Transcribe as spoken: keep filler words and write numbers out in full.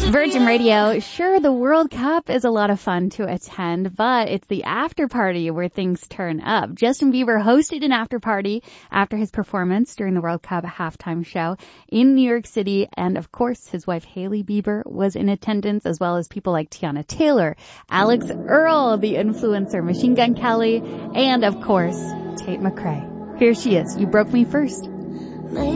Virgin Radio, sure, the World Cup is a lot of fun to attend, but it's the after party where things turn up. Justin Bieber hosted an after party after his performance during the World Cup halftime show in New York City. And of course, his wife Hailey Bieber was in attendance, as well as people like Tiana Taylor, Alex Earl, the influencer Machine Gun Kelly, and of course, Tate McRae. Here she is. You broke me first.